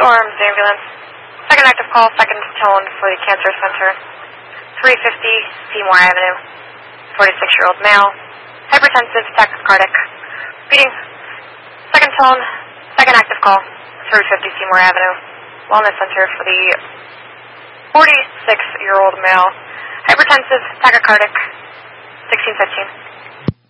Storms ambulance. Second active call, second tone for the Cancer Center. 350 Seymour Avenue. 46-year-old male. Hypertensive, tachycardic. Reading. Second tone, second active call. 350 Seymour Avenue. Wellness Center for the 46-year-old male. Hypertensive, tachycardic. 1615.